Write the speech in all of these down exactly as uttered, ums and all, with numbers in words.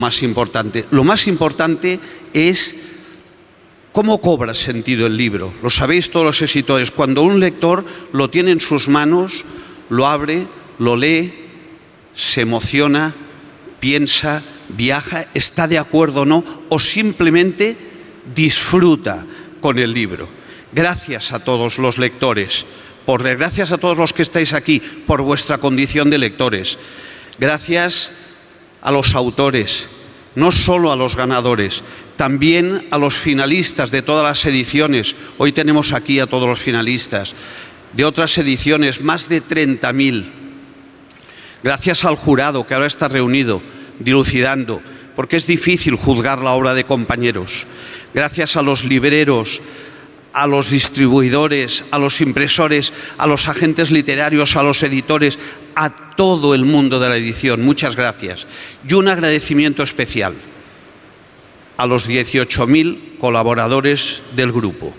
más importante. Lo más importante es cómo cobra sentido el libro. Lo sabéis todos los escritores. Cuando un lector lo tiene en sus manos, lo abre, lo lee, se emociona, piensa, viaja, está de acuerdo o no, o simplemente disfruta con el libro. Gracias a todos los lectores, por gracias a todos los que estáis aquí, por vuestra condición de lectores. Gracias a los autores, no solo a los ganadores, también a los finalistas de todas las ediciones. Hoy tenemos aquí a todos los finalistas de otras ediciones, más de treinta mil. Gracias al jurado que ahora está reunido, dilucidando, porque es difícil juzgar la obra de compañeros. Gracias a los libreros, a los distribuidores, a los impresores, a los agentes literarios, a los editores, a todo el mundo de la edición. Muchas gracias. Y un agradecimiento especial a los dieciocho mil colaboradores del grupo.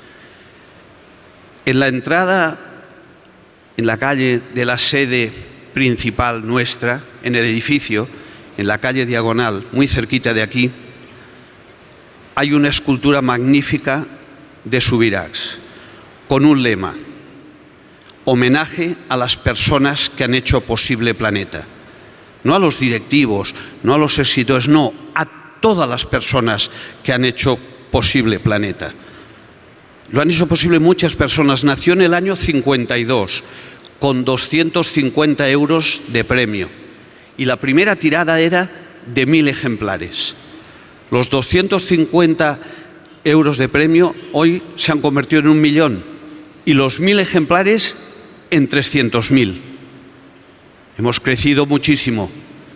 En la entrada, en la calle de la sede principal nuestra, en el edificio, en la calle Diagonal, muy cerquita de aquí, hay una escultura magnífica de Subirachs, con un lema: homenaje a las personas que han hecho posible Planeta. No a los directivos, no a los escritores, no, a todas las personas que han hecho posible Planeta. Lo han hecho posible muchas personas. Nació en el año cincuenta y dos, con doscientos cincuenta euros de premio. Y la primera tirada era de mil ejemplares. Los doscientos cincuenta euros de premio hoy se han convertido en un millón. Y los mil ejemplares en trescientos mil. Hemos crecido muchísimo.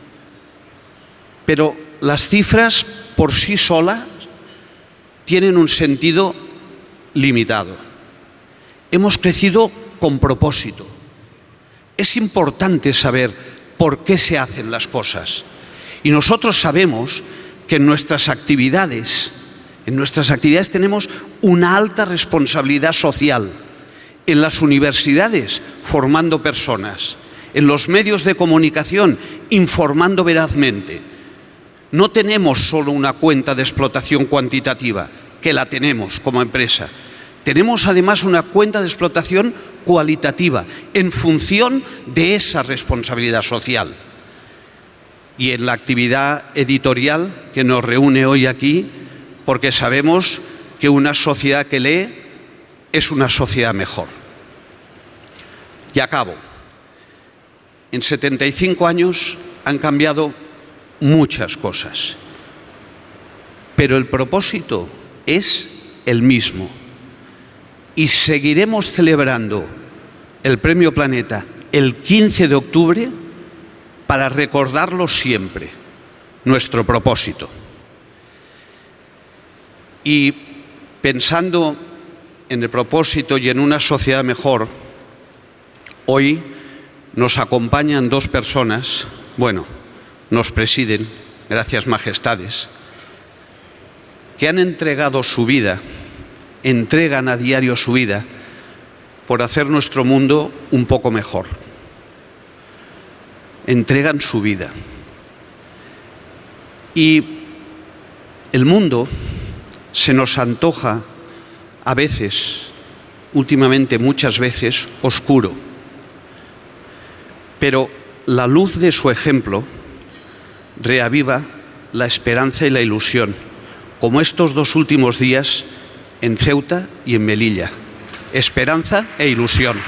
Pero las cifras por sí solas tienen un sentido limitado. Hemos crecido con propósito. Es importante saber por qué se hacen las cosas. Y nosotros sabemos que en nuestras actividades, en nuestras actividades tenemos una alta responsabilidad social. En las universidades, formando personas. En los medios de comunicación, informando verazmente. No tenemos solo una cuenta de explotación cuantitativa, que la tenemos como empresa. Tenemos además una cuenta de explotación cualitativa, en función de esa responsabilidad social. Y en la actividad editorial que nos reúne hoy aquí, porque sabemos que una sociedad que lee es una sociedad mejor. Y acabo. En setenta y cinco años han cambiado muchas cosas, pero el propósito es el mismo. Y seguiremos celebrando el Premio Planeta el quince de octubre para recordarlo siempre, nuestro propósito. Y pensando en el propósito y en una sociedad mejor, hoy nos acompañan dos personas, bueno, nos presiden, gracias majestades, que han entregado su vida, entregan a diario su vida por hacer nuestro mundo un poco mejor. Entregan su vida. Y el mundo se nos antoja a veces, últimamente muchas veces, oscuro. Pero la luz de su ejemplo reaviva la esperanza y la ilusión, como estos dos últimos días en Ceuta y en Melilla. Esperanza e ilusión.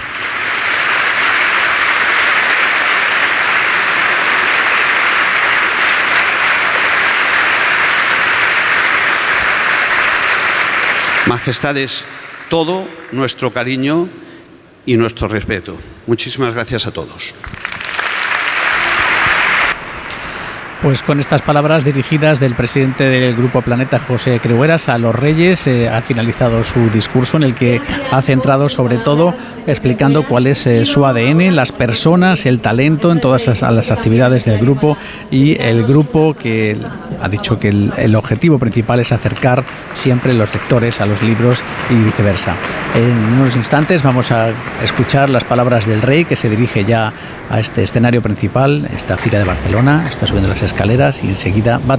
Majestades, todo nuestro cariño y nuestro respeto. Muchísimas gracias a todos. Pues con estas palabras dirigidas del presidente del Grupo Planeta, José Creueras, a los Reyes, eh, ha finalizado su discurso en el que ha centrado sobre todo explicando cuál es eh, su A D N, las personas, el talento en todas las, las actividades del grupo, y el grupo que ha dicho que el, el objetivo principal es acercar siempre los lectores a los libros y viceversa. En unos instantes vamos a escuchar las palabras del Rey, que se dirige ya a este escenario principal, esta Fira de Barcelona, está subiendo las escaleras y enseguida va